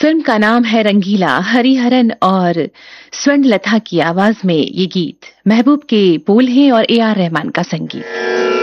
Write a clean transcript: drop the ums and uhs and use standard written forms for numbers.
Film का नाम है रंगीला, हरिहरन और स्वर्णलता की आवाज में ये गीत। महबूब के बोल हैं और ए आर रहमान का संगीत।